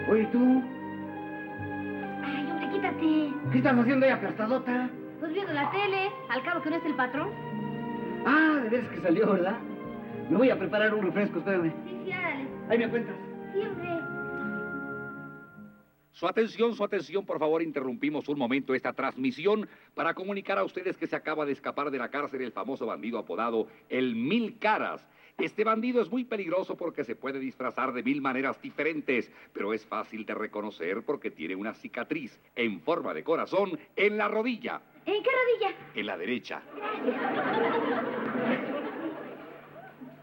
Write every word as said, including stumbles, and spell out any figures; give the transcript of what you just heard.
Oye, ¿tú? Ay, hombre, quítate. ¿Qué estás haciendo ahí aplastadota? Pues viendo la tele, al cabo que no es el patrón. Ah, de veras que salió, ¿verdad? Me voy a preparar un refresco, espérame. Sí, sí, hágale. Ahí me cuentas. Siempre. Su atención, su atención, por favor, interrumpimos un momento esta transmisión para comunicar a ustedes que se acaba de escapar de la cárcel el famoso bandido apodado El Mil Caras. Este bandido es muy peligroso porque se puede disfrazar de mil maneras diferentes, pero es fácil de reconocer porque tiene una cicatriz en forma de corazón en la rodilla. ¿En qué rodilla? En la derecha. Gracias.